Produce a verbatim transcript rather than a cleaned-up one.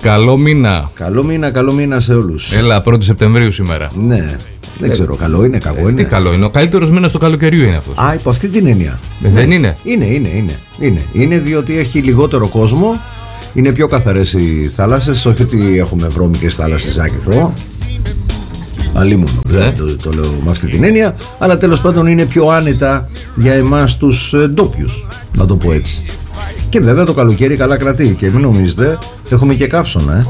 Καλό μήνα. Καλό μήνα, καλό μήνα σε όλους. Έλα, πρώτη Σεπτεμβρίου σήμερα. Ναι, δεν ε, ξέρω, καλό είναι, κακό ε, είναι. Τι καλό είναι, ο καλύτερος μήνας του καλοκαιριού είναι αυτός. Α, υπό αυτή την έννοια. Ε, δεν ναι. είναι. Είναι, είναι, είναι, είναι. Είναι διότι έχει λιγότερο κόσμο, είναι πιο καθαρές οι θάλασσες, όχι ότι έχουμε βρώμικες θάλασσες, Άκηθο. Αλλήμον, ναι. το, το λέω με αυτή την έννοια, αλλά τέλος πάντων είναι πιο άνετα για εμάς τους ντόπιους, να το πω έτσι. Και βέβαια το καλοκαίρι καλά κρατεί και μην νομίζετε, έχουμε και καύσωνα, ε.